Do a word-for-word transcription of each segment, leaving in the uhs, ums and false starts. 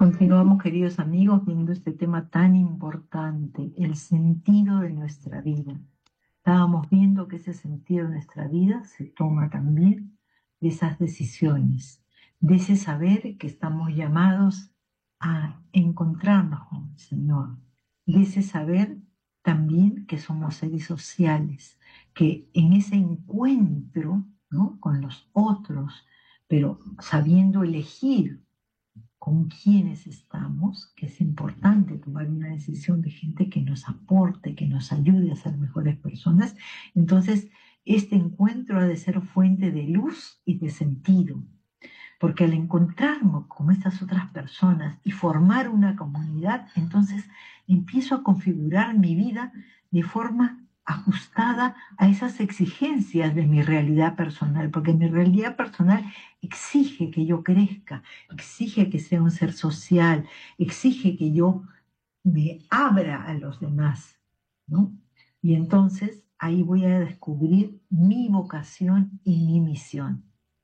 Continuamos, queridos amigos, viendo este tema tan importante, el sentido de nuestra vida. Estábamos viendo que ese sentido de nuestra vida se toma también de esas decisiones, de ese saber que estamos llamados a encontrarnos con el Señor, de ese saber también que somos seres sociales, que en ese encuentro, ¿no?, con los otros, pero sabiendo elegir con quienes estamos, que es importante tomar una decisión de gente que nos aporte, que nos ayude a ser mejores personas. Entonces, este encuentro ha de ser fuente de luz y de sentido, porque al encontrarnos con estas otras personas y formar una comunidad, entonces empiezo a configurar mi vida de forma ajustada a esas exigencias de mi realidad personal, porque mi realidad personal exige que yo crezca, exige que sea un ser social, exige que yo me abra a los demás, ¿no? Y entonces ahí voy a descubrir mi vocación y mi misión.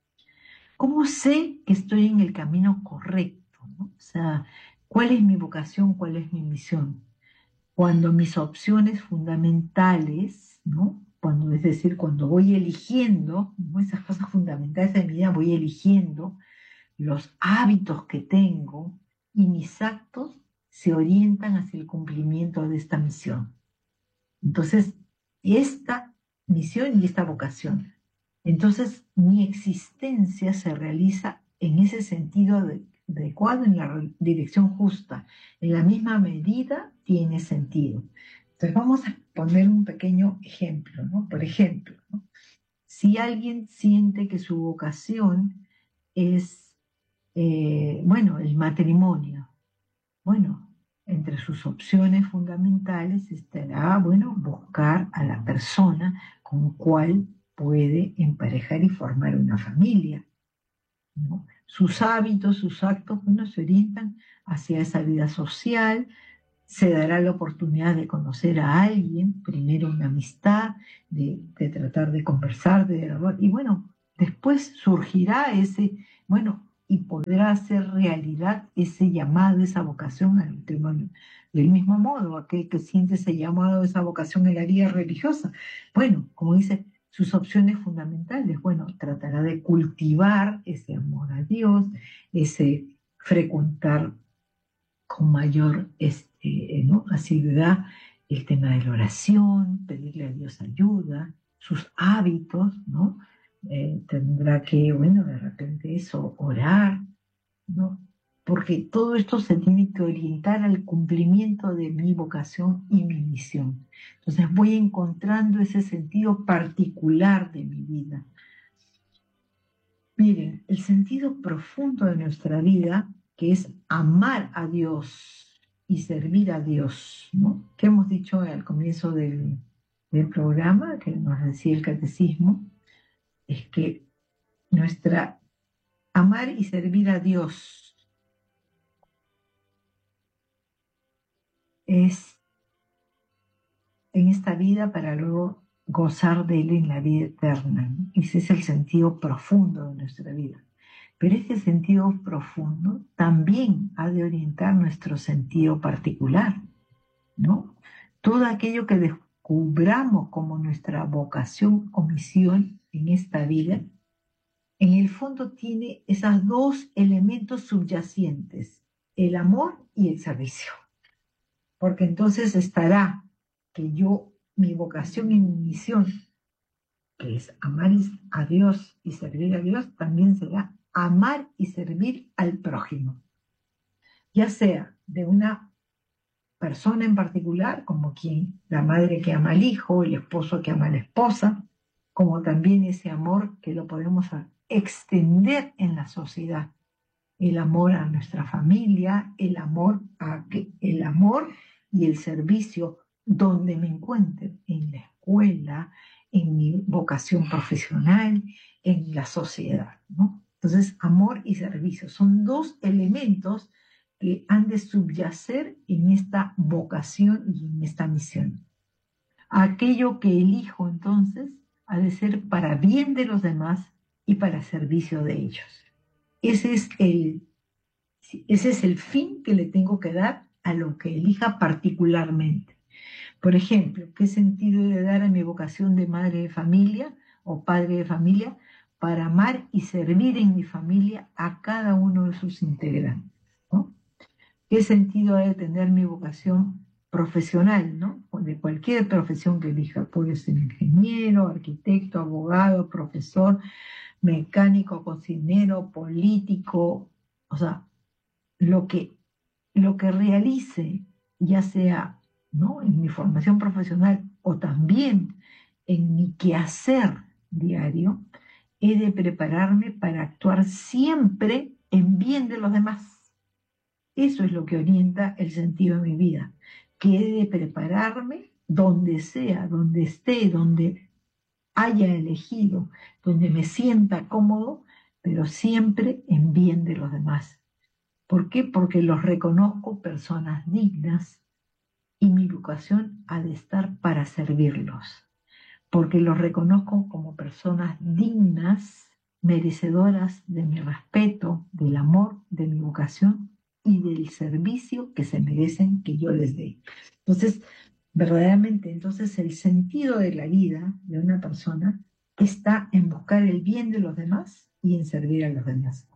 ¿Cómo sé que estoy en el camino correcto, ¿no? O sea, ¿cuál es mi vocación, cuál es mi misión? Cuando mis opciones fundamentales, ¿no?, cuando, es decir, cuando voy eligiendo, ¿no?, esas cosas fundamentales de mi vida, voy eligiendo los hábitos que tengo y mis actos se orientan hacia el cumplimiento de esta misión. Entonces, esta misión y esta vocación. Entonces, mi existencia se realiza en ese sentido de, adecuado, en la dirección justa. En la misma medida tiene sentido. Entonces, vamos a poner un pequeño ejemplo, ¿no? Por ejemplo, ¿no?, si alguien siente que su vocación es, eh, bueno, el matrimonio, bueno, entre sus opciones fundamentales estará, bueno, buscar a la persona con cual puede emparejar y formar una familia, ¿no? Sus hábitos, sus actos, bueno, se orientan hacia esa vida social. Se dará la oportunidad de conocer a alguien, primero una amistad, de, de tratar de conversar, de dialogar, y bueno, después surgirá ese, bueno, y podrá hacer realidad ese llamado, esa vocación al matrimonio. Del mismo modo, aquel que siente ese llamado, esa vocación en la vida religiosa, bueno, como dice, sus opciones fundamentales, bueno, tratará de cultivar ese amor a Dios, ese frecuentar con mayor este, ¿no?, asiduidad el tema de la oración, pedirle a Dios ayuda, sus hábitos, ¿no? Eh, tendrá que, bueno, de repente eso, orar, ¿no? Porque todo esto se tiene que orientar al cumplimiento de mi vocación y mi misión. Entonces voy encontrando ese sentido particular de mi vida. Miren, el sentido profundo de nuestra vida, que es amar a Dios y servir a Dios, ¿no?, que hemos dicho al comienzo del, del programa, que nos decía el catecismo, es que nuestra amar y servir a Dios es en esta vida para luego gozar de Él en la vida eterna, ¿no? Ese es el sentido profundo de nuestra vida. Pero ese sentido profundo también ha de orientar nuestro sentido particular, ¿no? Todo aquello que descubramos como nuestra vocación o misión en esta vida, en el fondo tiene esos dos elementos subyacentes, el amor y el servicio. Porque entonces estará que yo, mi vocación y mi misión, que es amar a Dios y servir a Dios, también será amar y servir al prójimo, ya sea de una persona en particular, como quien, la madre que ama al hijo, el esposo que ama a la esposa, como también ese amor que lo podemos extender en la sociedad, el amor a nuestra familia, el amor a el amor y el servicio donde me encuentre, en la escuela, en mi vocación profesional, en la sociedad, ¿no? Entonces, amor y servicio son dos elementos que han de subyacer en esta vocación y en esta misión. Aquello que elijo, entonces, ha de ser para bien de los demás y para servicio de ellos. Ese es el ese es el fin que le tengo que dar a lo que elija particularmente. Por ejemplo, ¿qué sentido he de dar a mi vocación de madre de familia o padre de familia para amar y servir en mi familia a cada uno de sus integrantes, ¿no? ¿Qué sentido ha de tener mi vocación profesional, ¿no? De cualquier profesión que elija? Puede ser ingeniero, arquitecto, abogado, profesor, mecánico, cocinero, político, o sea, lo que, lo que realice, ya sea, ¿no?, en mi formación profesional o también en mi quehacer diario, he de prepararme para actuar siempre en bien de los demás. Eso es lo que orienta el sentido de mi vida, que he de prepararme donde sea, donde esté, donde haya elegido, donde me sienta cómodo, pero siempre en bien de los demás. ¿Por qué? Porque los reconozco personas dignas y mi vocación ha de estar para servirlos. Porque los reconozco como personas dignas, merecedoras de mi respeto, del amor, de mi vocación y del servicio que se merecen que yo les dé. Entonces, verdaderamente, entonces el sentido de la vida de una persona está en buscar el bien de los demás y en servir a los demás.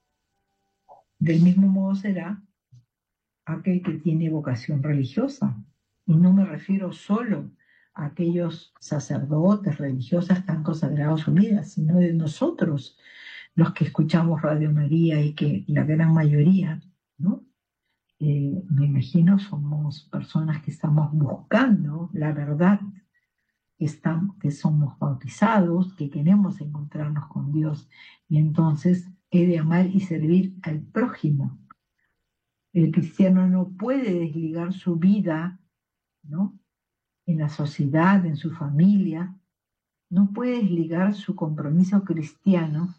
Del mismo modo será aquel que tiene vocación religiosa. Y no me refiero solo a aquellos sacerdotes, religiosas que han consagrado su vida, sino de nosotros, los que escuchamos Radio María y que la gran mayoría, ¿no? Eh, me imagino somos personas que estamos buscando la verdad, que, estamos, que somos bautizados, que queremos encontrarnos con Dios, y entonces he de amar y servir al prójimo. El cristiano no puede desligar su vida, ¿no?, en la sociedad, en su familia, no puede desligar su compromiso cristiano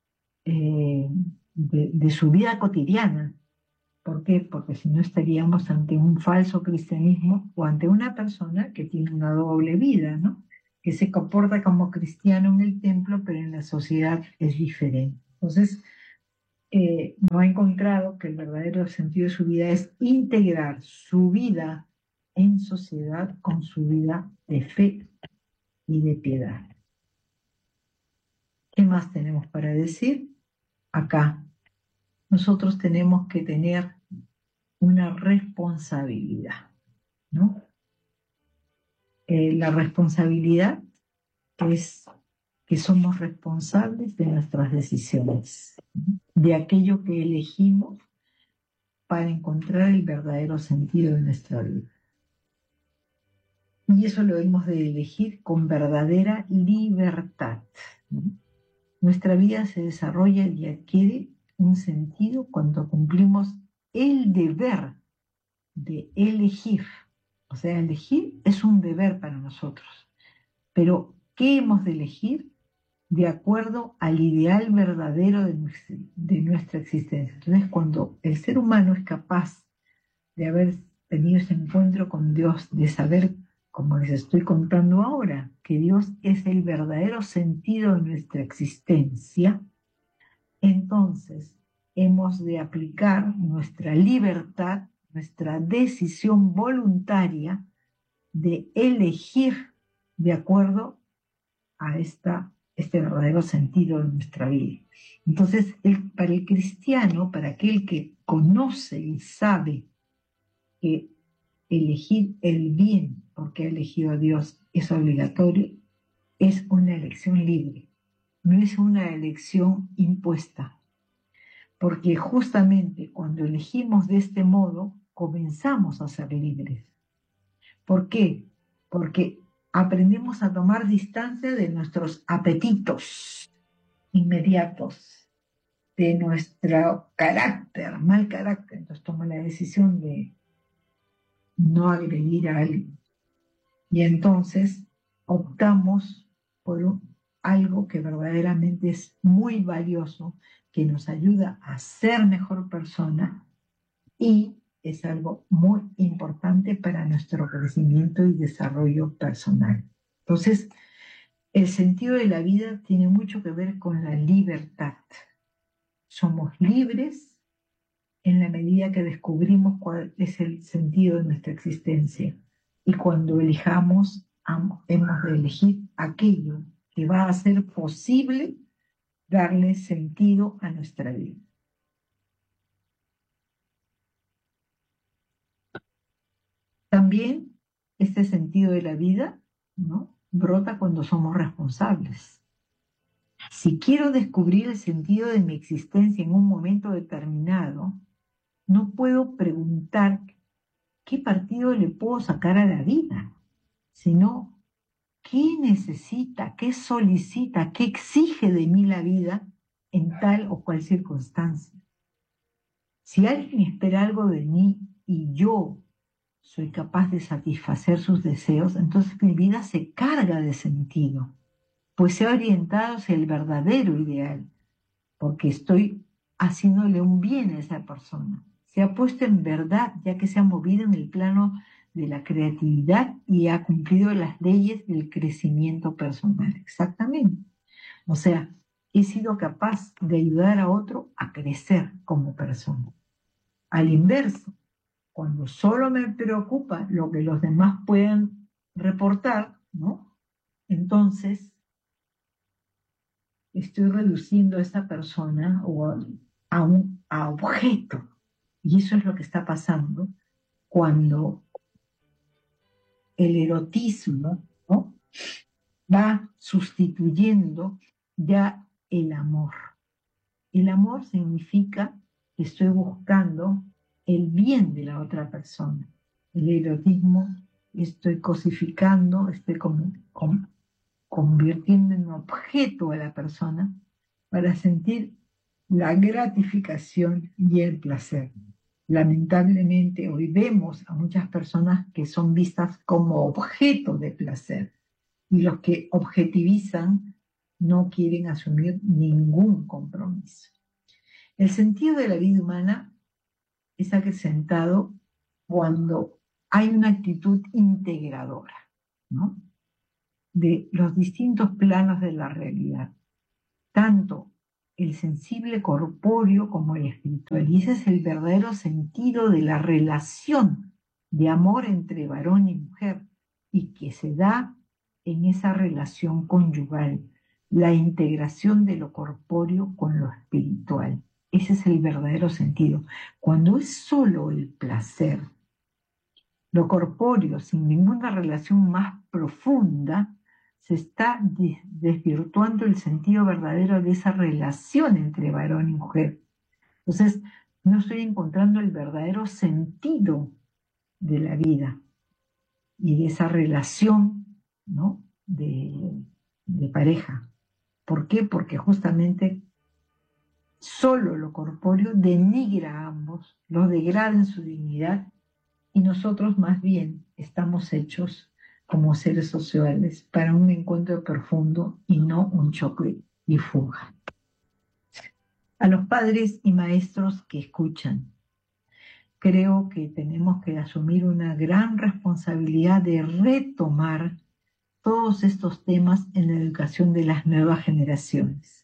eh, de, de su vida cotidiana. ¿Por qué? Porque si no estaríamos ante un falso cristianismo o ante una persona que tiene una doble vida, ¿no?, que se comporta como cristiano en el templo, pero en la sociedad es diferente. Entonces, eh, no ha encontrado que el verdadero sentido de su vida es integrar su vida en sociedad con su vida de fe y de piedad. ¿Qué más tenemos para decir? Acá, nosotros tenemos que tener una responsabilidad, ¿no? Eh, la responsabilidad es que somos responsables de nuestras decisiones, ¿no?, de aquello que elegimos para encontrar el verdadero sentido de nuestra vida. Y eso lo hemos de elegir con verdadera libertad, ¿no? Nuestra vida se desarrolla y adquiere un sentido cuando cumplimos el deber de elegir. O sea, elegir es un deber para nosotros. Pero, ¿qué hemos de elegir? De acuerdo al ideal verdadero de nuestra, de nuestra existencia. Entonces, cuando el ser humano es capaz de haber tenido ese encuentro con Dios, de saber, como les estoy contando ahora, que Dios es el verdadero sentido de nuestra existencia, entonces hemos de aplicar nuestra libertad, nuestra decisión voluntaria de elegir de acuerdo a esta, este verdadero sentido de nuestra vida. Entonces, el, para el cristiano, para aquel que conoce y sabe que elegir el bien, porque ha elegido a Dios, es obligatorio, es una elección libre, no es una elección impuesta, porque justamente cuando elegimos de este modo, comenzamos a ser libres. ¿Por qué? Porque aprendemos a tomar distancia de nuestros apetitos inmediatos, de nuestro carácter, mal carácter. Entonces toma la decisión de no agredir a alguien. Y entonces optamos por un, algo que verdaderamente es muy valioso, que nos ayuda a ser mejor persona y es algo muy importante para nuestro crecimiento y desarrollo personal. Entonces, el sentido de la vida tiene mucho que ver con la libertad. Somos libres en la medida que descubrimos cuál es el sentido de nuestra existencia. Y cuando elijamos, hemos de elegir aquello que va a hacer posible darle sentido a nuestra vida. También este sentido de la vida, ¿no?, brota cuando somos responsables. Si quiero descubrir el sentido de mi existencia en un momento determinado, no puedo preguntar qué partido le puedo sacar a la vida, sino qué necesita, qué solicita, qué exige de mí la vida en tal o cual circunstancia. Si alguien espera algo de mí y yo soy capaz de satisfacer sus deseos, entonces mi vida se carga de sentido, pues se ha orientado hacia el verdadero ideal, porque estoy haciéndole un bien a esa persona. Se ha puesto en verdad, ya que se ha movido en el plano de la creatividad y ha cumplido las leyes del crecimiento personal. Exactamente. O sea, he sido capaz de ayudar a otro a crecer como persona. Al inverso, cuando solo me preocupa lo que los demás puedan reportar, ¿no?, entonces estoy reduciendo a esa persona o a, a un a objeto. Y eso es lo que está pasando cuando el erotismo, ¿no?, va sustituyendo ya el amor. El amor significa que estoy buscando el bien de la otra persona. El erotismo estoy cosificando, estoy como, como, convirtiendo en objeto a la persona para sentir la gratificación y el placer. Lamentablemente hoy vemos a muchas personas que son vistas como objeto de placer y los que objetivizan no quieren asumir ningún compromiso. El sentido de la vida humana es acrecentado cuando hay una actitud integradora, ¿no?, de los distintos planos de la realidad, tanto el sensible corpóreo como el espiritual. Y ese es el verdadero sentido de la relación de amor entre varón y mujer y que se da en esa relación conyugal, la integración de lo corpóreo con lo espiritual. Ese es el verdadero sentido. Cuando es solo el placer, lo corpóreo, sin ninguna relación más profunda, se está desvirtuando el sentido verdadero de esa relación entre varón y mujer. Entonces, no estoy encontrando el verdadero sentido de la vida y de esa relación, ¿no?, de, de pareja. ¿Por qué? Porque justamente solo lo corpóreo denigra a ambos, los degrada en su dignidad, y nosotros más bien estamos hechos como seres sociales para un encuentro profundo y no un choque y fuga. A los padres y maestros que escuchan, creo que tenemos que asumir una gran responsabilidad de retomar todos estos temas en la educación de las nuevas generaciones.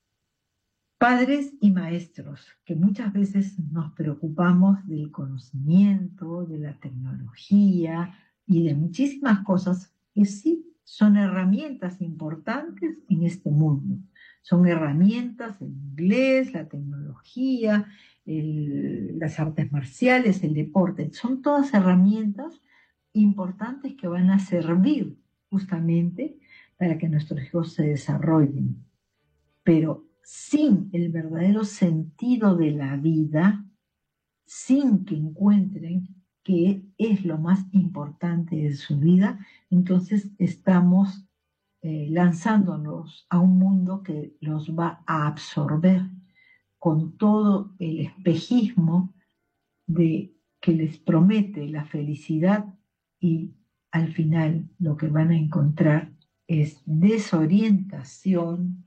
Padres y maestros, que muchas veces nos preocupamos del conocimiento, de la tecnología y de muchísimas cosas que sí son herramientas importantes en este mundo. Son herramientas, el inglés, la tecnología, el, las artes marciales, el deporte. Son todas herramientas importantes que van a servir justamente para que nuestros hijos se desarrollen. Pero sin el verdadero sentido de la vida, sin que encuentren qué es lo más importante de su vida, entonces estamos eh, lanzándonos a un mundo que los va a absorber con todo el espejismo de que les promete la felicidad, y al final lo que van a encontrar es desorientación,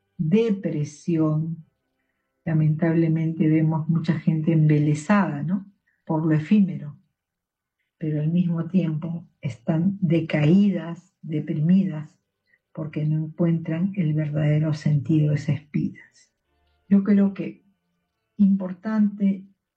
depresión. Lamentablemente vemos mucha gente embelesada, ¿no?, por lo efímero, pero al mismo tiempo están decaídas, deprimidas, porque no encuentran el verdadero sentido de esas vidas. Yo creo que importante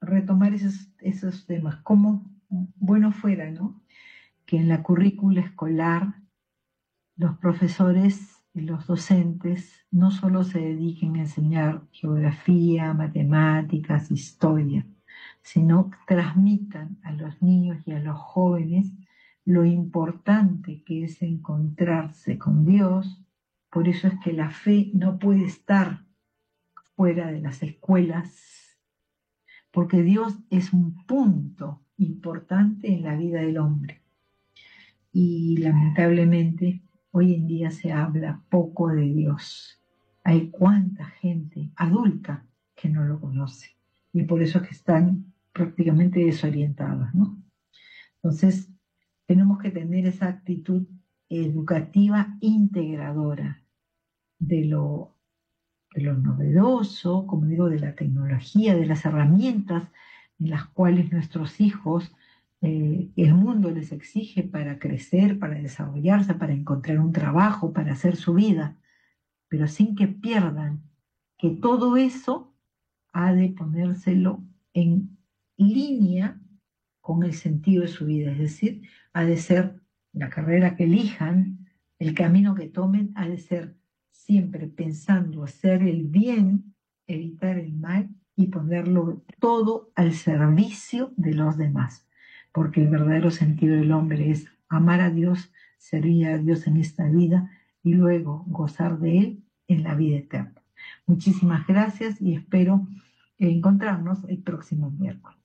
retomar esos, esos temas. Como bueno fuera, ¿no?, que en la currícula escolar los profesores y los docentes no solo se dediquen a enseñar geografía, matemáticas, historia, sino que transmitan a los niños y a los jóvenes lo importante que es encontrarse con Dios. Por eso es que la fe no puede estar fuera de las escuelas, porque Dios es un punto importante en la vida del hombre. Y lamentablemente hoy en día se habla poco de Dios. Hay cuánta gente adulta que no lo conoce, y por eso es que están prácticamente desorientadas, ¿no? Entonces, tenemos que tener esa actitud educativa integradora de lo, de lo novedoso, como digo, de la tecnología, de las herramientas en las cuales nuestros hijos, eh, el mundo les exige para crecer, para desarrollarse, para encontrar un trabajo, para hacer su vida, pero sin que pierdan que todo eso ha de ponérselo en línea con el sentido de su vida, es decir, ha de ser la carrera que elijan, el camino que tomen, ha de ser siempre pensando hacer el bien, evitar el mal y ponerlo todo al servicio de los demás, porque el verdadero sentido del hombre es amar a Dios, servir a Dios en esta vida y luego gozar de Él en la vida eterna. Muchísimas gracias y espero encontrarnos el próximo miércoles.